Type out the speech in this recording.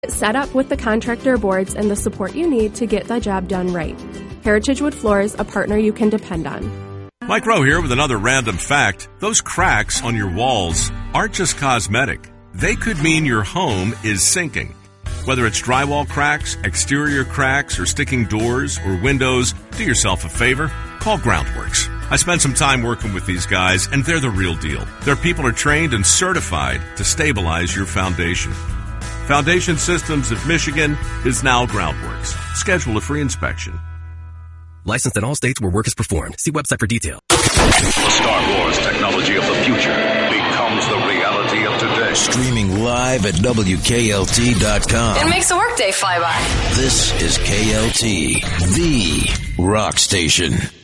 Set up with the contractor boards and the support you need to get the job done right. Heritage Wood Floors, a partner you can depend on. Mike Rowe here with another random fact. Those cracks on your walls aren't just cosmetic. They could mean your home is sinking. Whether it's drywall cracks, exterior cracks, or sticking doors or windows, do yourself a favor. Call Groundworks. I spent some time working with these guys, and they're the real deal. Their people are trained and certified to stabilize your foundation. Foundation Systems of Michigan is now Groundworks. Schedule a free inspection. Licensed in all states where work is performed. See website for details. The Star Wars technology of the future becomes the reality of today. Streaming live at WKLT.com. It makes a workday fly by. This is KLT, the rock station.